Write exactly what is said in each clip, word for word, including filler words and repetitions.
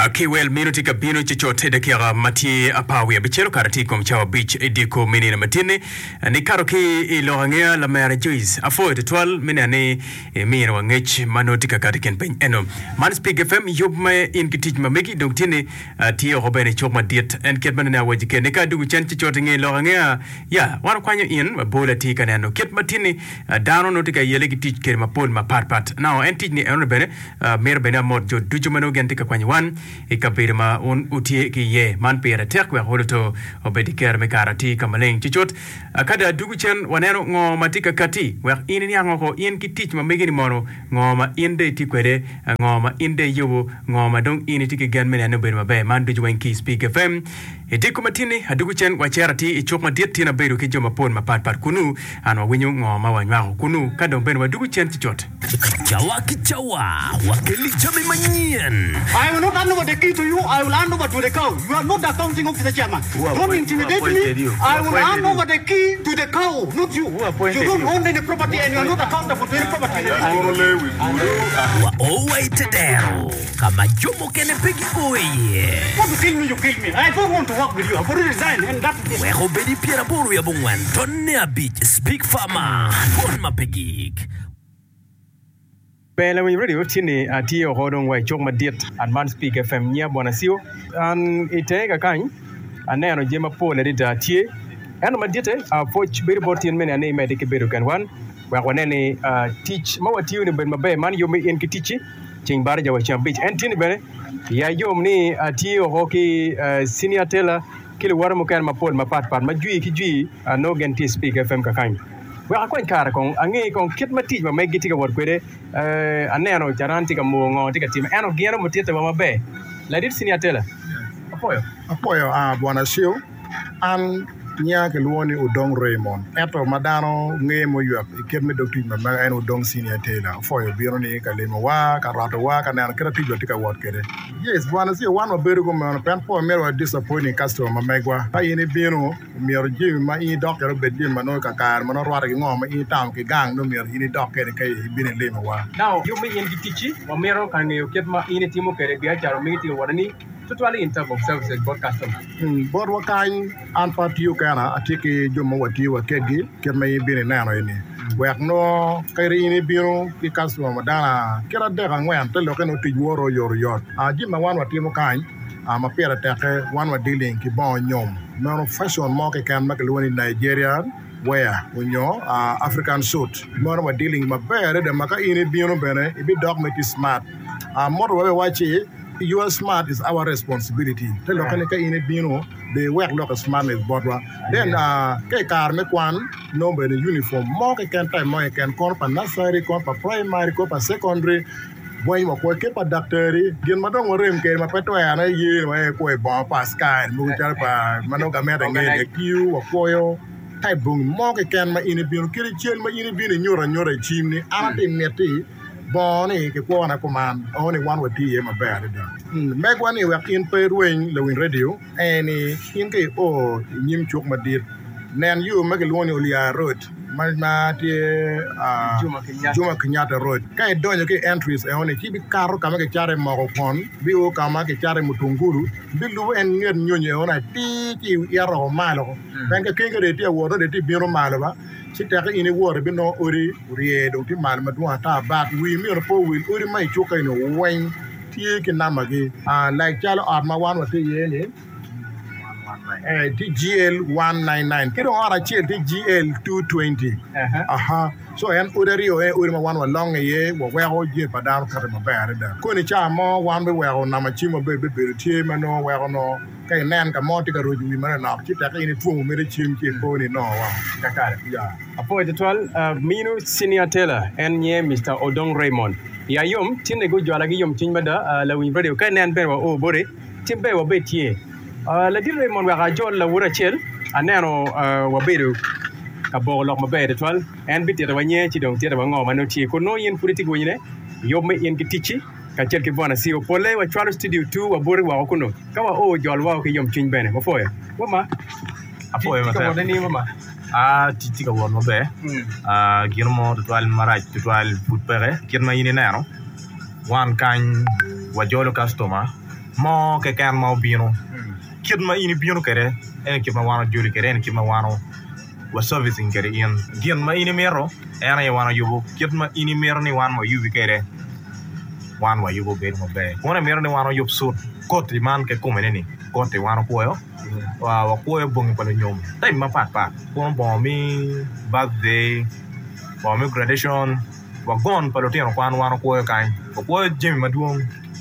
Okay, well, minuti ka bino chichote de kira mati apawi abichero karati kom chawa beach ediko mini na matine ni karo ki ilorangea la mera juiz afo de twelve minane mi na wangech manoti ka katiken pen eno man speak F M yob me in kitich mameki donc tine tie robene chok ma diet en ket manana wajike ne ka dugu chen chichote nge lorangea ya wana kwanyo in bola ti kanano ket matine dano notika yele kitich ke ma pol ma pat pat now en tich ni eno bene mer bene mod jo dujumano gentika kwanyo wan ikabirma un utie ki ye man pera tekwe holoto obediker me karati kamaleng chichot kada dugu chen wanero ngo matika kati we in ni ngo ko in ki teach ma megini mono ngo ma inde ti kwede ngo ma inde yobo ngo ma dong in ti ki gan men no berma be man duju wen ki speak F M ediku matini adugu chen wa charity ichok ma diet tina beru ki joma pon ma pat pat kunu ano winyu ngo ma wanwa kunu kada ben wa dugu chen chichot chawa ki chawa wakeli jami manyen I will not hand over the key to you. I will hand over to the cow. You are not the accounting officer, chairman. Don't intimidate me. I will hand over the key to the cow, not you. You don't own any property and you are not accountable to any property. Wa owe tedero kama jomo kene pegi oye. Want to kill me, you kill me. I don't want to work with you. I've already resigned and that's it. Weko bedi piera boru ya bungwan. Tonne a beach. Speak farmer. Pon ma pegik. Bela we radio tini atio hodong wa chok ma diet and man speak F M nya bona sio an itega kan aneno jema pole dita tie eno ma diet a foch bir botin men ane medike beru kan wan wa wanene teach ma wati ni ben mabe man yo me en ki teach ching bar jawa chambich en tini bene ya yom ni atio hoki senior teller kile war mo kan ma pol ma pat pat ma jui ki jui no gen ti speak F M ka kan wa ko en kara kon angi kon kit mati ma me giti ka wor kwede eh aneno jaranti ka mo ngo tika tim eno giano motete ba mabe la dit siniatela apoyo apoyo a bwana sio an nya ke luoni Odong Raymond eto madano ngemo yuap ikeme doctor ma ma en Odong siniatela foyo biro ni ka lemo wa ka rato wa ka na kra tijo tika wor kede yes bwana sio one oberu go ma pen po mero disappointing customer ma megwa pa yini biro mero ji ma i doctor bedin ma no ka kar ma no rwar gi ngom i tam ki gang no mero ini doctor ke bine lemo wa now you me yen gitichi wa mero kan yo ket ma ini timo kede biya jaro mi ti wadani totally in terms of services broadcasting hmm bor wa kan an patio kana atiki jomo wati wa kegi ket ma bine na no ini wek no kayri ini biro ki customer madana kera de ngwan te lo keno ti woro yor yor a ji ma wan wati mo kan a ma pera te wan wa dealing ki bon nyom no fashion mo ke kan ma ke woni Nigeria where when you uh, African suit more wa dealing ma bere de maka ini biro bene ibi dog me smart a mo wa wachi your smart is our responsibility te lo kene ka ini biro they work like a smartness bodwa then uh ke car me kwan no be the uniform mo ke kan time mo kan kon pa nursery kon pa primary kon pa secondary boy mo ko ke pa doctory gen ma don rem ke ma peto ya na ye ma ko e bon pascal mo tar pa mano ga me nge kiu ko yo type bung mo ke kan ma ini biro kiri chel ma ini biro nyora nyora chimni ate neti boni ke ko na command only one with T M about it meg one we in pe ruin le win radio any in ke o nyim chuk ma dit nen you meg lo ni olia road ma na ti a juma Kenyatta road kai donyo ke entries e only ki bi karo kama ke chare mo pon bi o kama ke chare mutunguru bi lu en nyer nyonye ona ti ti yaro malo ben ke ke re ti wo de ti biro malo ba sita ka ini wore bi no ori rie do ti mal ma duwa ta ba wi mi ro po wi ori mai chuka no wen ti ke namagi a like chalo at ma wan wa ti ye ni eh T G L one ninety-nine kiro ara chi T G L two twenty aha so en ori o e ori ma wan wa long ye wo we ho je pa da ka ma ba da ko ni cha mo wan be we ho na ma chi mo be be be ti ma no we ho no kai nan ka mo ti ka ro ju ma na ti ta ka ini tu me de chim ti ko ni no wa ka ka ya apo de twelve minu senior teller en ye Mister Odong Raymond ya yom tinne go jwala gi yom tin bada la win radio kai nan ben wa o bore timbe wa be tie la dir Raymond wa jol la wura chel aneno wa beru ka bo lok ma be de twelve en bitti da wanye ci dong ti da ngo ma no ti ko no yen politique wo ne yom me yen ki tichi ka chel ki bona si o pole wa twelve studio two wa bore wa ko no ka wa o jol wa ko yom tin bene mo foye wo ma apoyo ma ta ko ni ma a titi ka won mo be a girmo to twelve maraj to twelve foot pere kirma yini nero wan kan wa jolo customer mo ke kan mo bino kid ma ini bino kere en kid ma wana juri kere en kid ma wana wa servicing kere in gin ma ini mero en ya wana yubo kid ma ini mero ni wan mo yubi kere wan wa yubo be mo be wana mero ni wana yub sut koti man ke kumene ni koti wana koyo wa wa koyo bongi pa nyom tay ma pat pat ko bo mi birthday bo mi graduation wa gon pa lo tino kwan wana koyo kan ko jemi maduong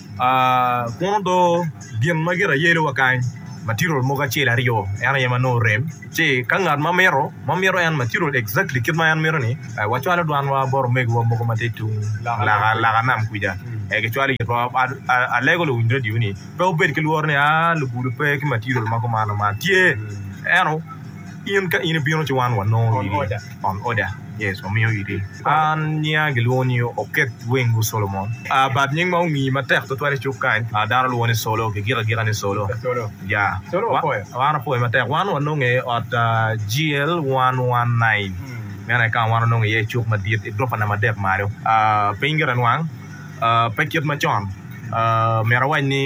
ah kono do gin magira yelo wa kan material mo ga chela rio ana yema no rem che kangat mamero mamero yan material exactly kid ma yan mero ni wa chwala duan wa bor meg wo mo ko matetu la la la nam kuja e ke chwali ko a lego lo windre diuni pe o bet ke luor ne a lu buru pe ke material ma ko mano ma tie eno in ka in bino che wan wa no on order on order yes o mio iri an nia gelonio o ket wengu solomon a bad ning ma mi ma tek to twale chukan a dar lo ni solo ke gira gira ni solo solo ya solo po wana po ma tek wan no nge at G L one one nine mena ka wan no nge ye chuk ma dit drop na ma dek mario a pingeran wang a paket ma chon a mera wani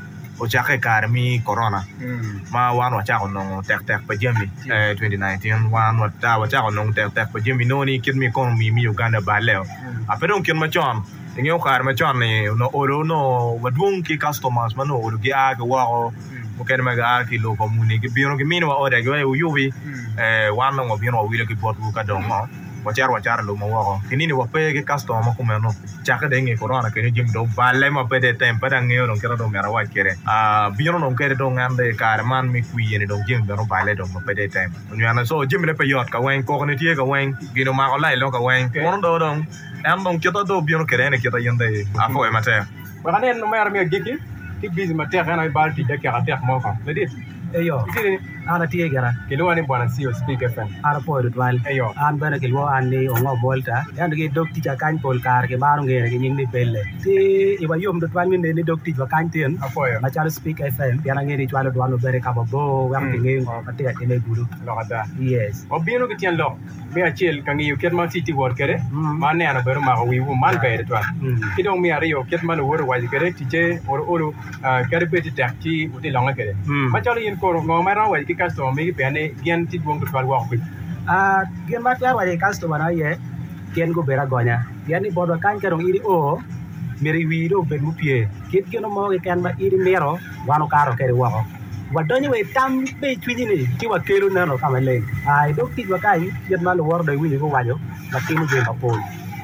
o chake kar mi corona ma wan wa cha no tek tek pa jemi eh twenty nineteen wan wa ta wa cha no tek tek pa jemi no ni kid mi kon mi mi Uganda ba leo a pero kin ma chon ngeo kar ma chon ni no oro no wadung ki customers ma no oro gi a ga wa o ken ma ga ki lo comune ki biro ki mi no ore ga u yubi eh wan no biro wi le ki bot ku ka dong no wachar wachar lo mo wo kinini wa pe ke customer ma kuma no chaka de nge corona ke jim do balle ma pe de tempo da ngeo no kero do mera wa kere a bino no kere do ngande kar man mi ku yene do jim do balle do ma pe de tempo ñu ana so jim le pe yot ka wen ko ne tie ka wen gino ma ko lai lo ka wen ko do do am do kito do bino kere ne kito yende a ko e mate wa kanen no mer mi giki ti bizi ma te kana balti de ka te mo ko le dit eyo ana tie gara kilo ani bwana sio speak F M ara po ritual eyo an bana kilo an ni ongo volta yan ge dokti ja kan pol kar ke maru nge ge nying ni belle ti iba yom ritual ni ni dokti ja kan tien apoyo ma chalo speak F M yana nge ritual do ano bere ka bo wa ti nge ngo ka te ka ne guru lo kada yes obino ke tien lo me achel kangi yo ket ma city wor kere ma ne ana bero ma wi wu mal be ritual kido mi ari yo ket ma no wor wa kere ti je or oro kere be ti tak ti uti longa kere ma chalo yin ko ngo ma ra wa ki customer mi be ne gen ti wong ritual wa ko ah gen ma ta wa ye customer na ye gen go bera gonya yani bodo kan kero iri o meri wi do be mu pie kit geno mo ke kan ma iri mero wano karo kere wa wadonyo we tam be twini ni ti wa kelo na no kama le ai dok ti wa kai yet ma lo wor do wi ko wajo la timu je ma pol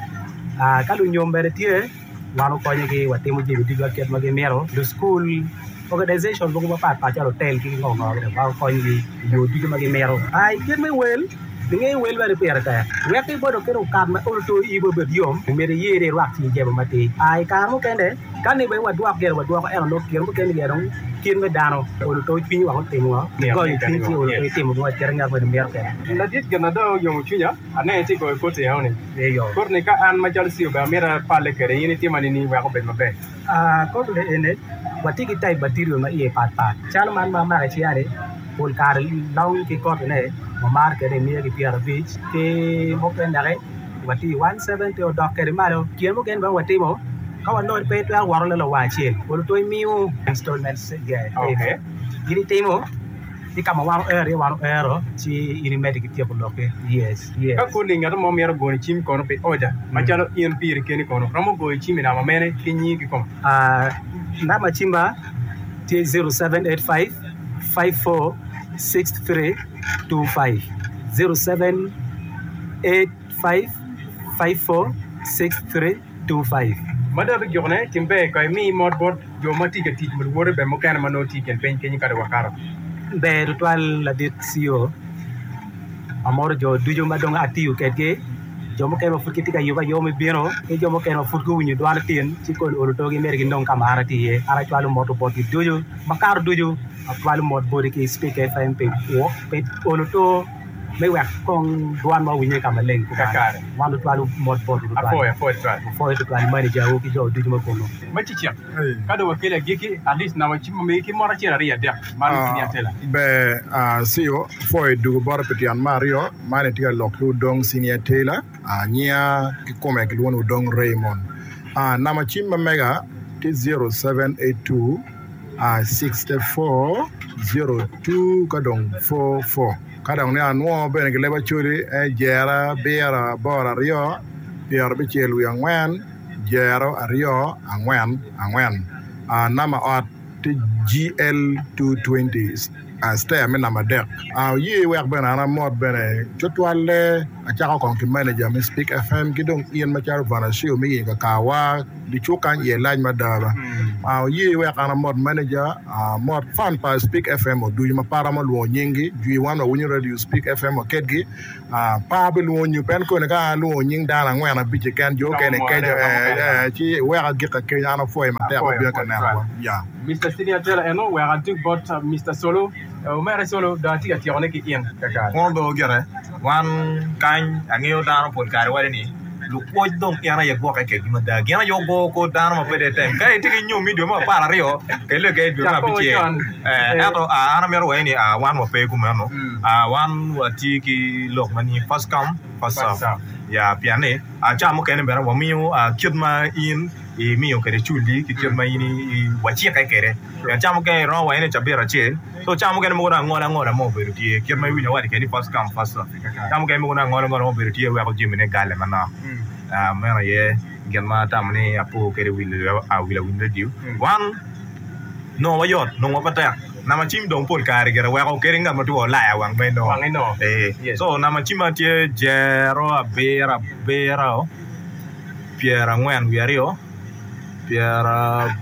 ah kalu nyom bere tie wano ko nye ke wa timu je ti wa ket ma ke mero the school organization bo ko pa pa cha hotel ki ngo ngo de ba ko ni yo ti ma ke mero ai ket me wel nge wel bere pere ta we ke bodo kero kam ma o to i bo be yom me de yere wa ti je ma ti ai ka mo kende kan ni be wa dwa ke wa dwa ko ero no ke ko ken ge dong kin me dano o to pin wa ko timo ko ni tin ti o to timo wa ker nga ko de mer ke la dit gana do yo mu chunya ane ti ko ko te haone e yo ko ne ka an ma jal si ba mera pale kere yini ti mani ni wa ko be ma be ah ko de ene wati ki tai batirio ma ie pat pat chal man ma ma chi are pol kar law ki ko ne ma mar ke de mi ki pier beach ke mo ken dare wati one seventy o dok ke ma lo kien mo ken ba wati mo ka wa no pe twa waro le wa chi ko to mi u installments ge okay ini timo di kama waro ere waro ero ci ini medic ti ko loke yes yes ka ko ni ngata mo mera go ni chim ko no pe oja ma jalo ien pir ke ni ko no ramo go chim na ma mene ki ni ki ko ah na ma chimba ti zero seven eight five five four six three two five zero seven eight five five four six three two five mada be jone timbe ko mi mod bot jo mati ke ti mo wore be mo kana ma no ti ken pen ke ni ka de wakara be ritual la dit sio amor jo dujo madonga atiu ketke jo mo kema furki tika yoba yo me biro e jo mo kema furku winyu dwala tin ci ko o to gi mer gi ndong kamara ti ye ara twalo moto bot gi dujo makar dujo atwalo mod body ki speak F M pe wo pe o to me wa kong duan ma winye kamaleng ku kakare wanu twalo mod bot du apo apo twalo fo to twalo mani jawo ki jo dujo ma kono ma ci ci kada wakile giki at least na ma ci me ki mora ci riya de ma ni atela be a sio foi du bor petian mario mane tiga loklu dong senior taylor a nya ki kome ki wonu dong raymond a nama chimba mega ti zero seven eight two uh, sixty-four oh two kadong forty-four. Kadang ni anwo ben ke leba churi e jera bera bora rio pier bichelu angwen jero ario angwen angwen. Uh, nama ot G L two twenty uh, stay me nama dek. Uh, ye wek ben ana mod ben chotwale achaka kon ki manager me Speak F M kidong Ian Machar vana sio mi ka kawa di chukan ye line madara. Uh, ye wek ana mod manager uh, mod fan pa Speak F M o du ma para ma luo nyingi du wan o wini radio Speak F M o kedgi uh, pa be luo nyu pen ko ne ka luo nying dana ngwana bi kan jo ken ke eh chi wek ga ka ke ana foi ma ta bi ka na ya Mister Senior Tela eno we are think about uh, Mister Solo o mere solo da tiga ti one ki ien kaka ngondo gere wan kan angeo dano pon kare wale ni lu ko dong yana ye go ka ke ma da yana yo go ko dano ma pede tem kai tigi nyu mi do ma para rio ke le ke do ma bi eh ato ana mero we ni a wan wa pe ku ma no a wan wa ti ki lok mani first come first serve ya piane a cha mo ke ne bera wa mi a kid ma in e mio che chuli che mai ni wachi kai kere ya chamo ke ro wa ene chabira che so chamo ke mo na ngora ngora mo beru ti ke mai winya wa ke ni first come first chamo ke mo na ngora ngora mo beru ti wa ko jimine gale mana ah mera ye gelma tamne apo ke wil a wil win radio one no wa yot no wa pata na ma chim dong pol kare gere wa ko ke nga ma to la wa ngai no ngai no eh so na ma chima tie jero abera bera piera ngwen wiario Piera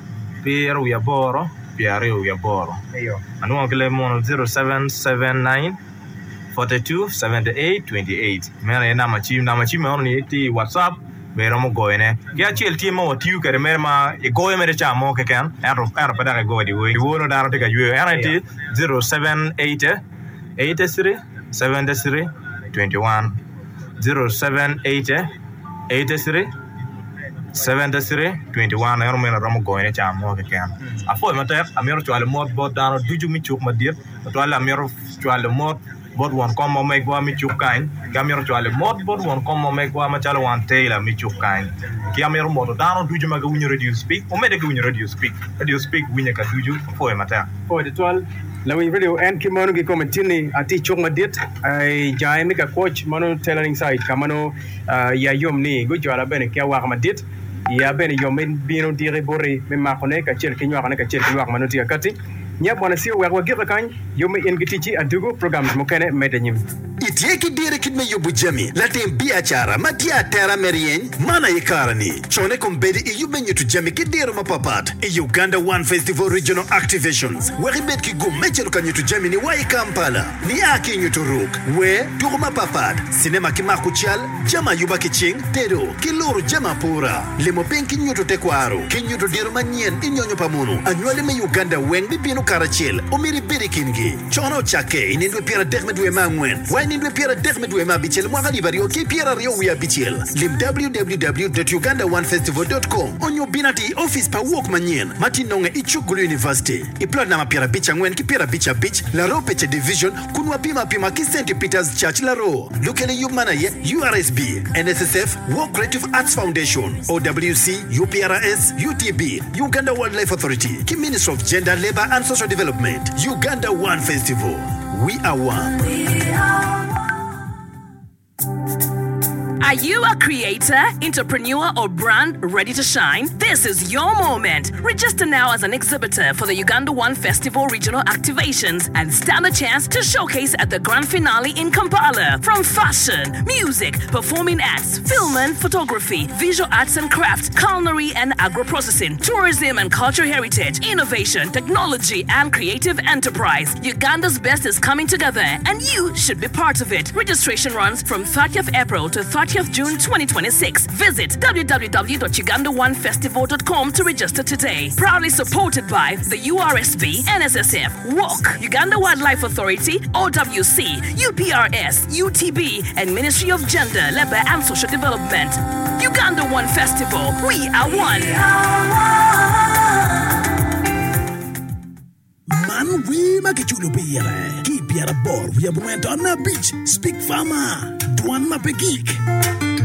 Piera Uyaboro Piera Uyaboro eyo anu angele mono zero seven seven nine forty-two seventy-eight twenty-eight mera na machi na machi me oni ti WhatsApp mera mo goene ya chel ti mo tiu kere mera ma e goe mera cha mo ke kan ero ero pada go di we wono daro te ka yu era ti zero seven eight eighty-three seventy-three twenty-one zero seven eight eighty-three seventy-three twenty-one ero mena ramo goine cha mo ke kan afo matek amero chwale mod bod dano duju mi chuk madir to ala amero chwale mod bod won komo meg wa mi chuk kain gamero chwale mod bod won komo meg wa ma chala wan taila mi chuk kain ki amero mod dano duju maga winyo radio speak o mede ga winyo radio speak radio speak winya ka duju afo matek for the twelve la win video and kimano ki komentini ati chuk madit ai jai mi ka coach mano tailoring side kamano ya yom ni go jwala bene ke wa madit ya ben yo men bino dire bore me ma khone ka chel ki nywa ka chel ki wax manoti kati nya bona si wa wa gira kan yo me en giti ci adugo programme mo kene medanyim itieki dire kid me yobu jami la tem biachara matia terra merien mana yikarani chone kombedi e yube nyutu jami kidiro mapapat e Uganda One Festival Regional Activations wari bet ki go mechelo kan nyutu jami ni wai Kampala ni aki nyutu ruk we tugo mapapat sinema kimaku chal jama yuba kiching tedo kiluru jama pura lemo penki nyutu tekwaro ki nyutu diro manien inyonyo pamunu anywale me Uganda weng bibino karachel omiri biri kingi chono chake inindwe pira dekmedwe mangwen Nindwe Piera Dekmedwe ma bichel mwagali bario ki Piera rio wia bichel lim w w w dot uganda one festival dot com onyo binati office pa walk manyen mati nonge Ichugulu University iplod na mapiera bicha ngwen ki Piera bicha beach la ro peche division kunwa pima pima ki Saint Peter's Church la ro lukele yumana ye U R S B N S S F Work Creative Arts Foundation O W C U P R S U T B Uganda Wildlife Authority ki Ministry of Gender Labor and Social Development Uganda One Festival we are one. We are Are you a creator, entrepreneur, or brand ready to shine? This is your moment. Register now as an exhibitor for the Uganda One Festival Regional Activations and stand a chance to showcase at the grand finale in Kampala. From fashion, music, performing arts, film and photography, visual arts and crafts, culinary and agro-processing, tourism and cultural heritage, innovation, technology, and creative enterprise. Uganda's best is coming together, and you should be part of it. Registration runs from thirtieth April to thirtieth June twenty twenty-six. Visit w w w dot uganda one festival dot com to register today. Proudly supported by the U R S B, N S S F, W O C, Uganda Wildlife Authority, O W C, U P R S, U T B, and Ministry of Gender, Labor and Social Development. Uganda One Festival. We are one. Man, we make it chulo beer. Keep your board. We have went on a beach. Speak farmer. Duan mapekik.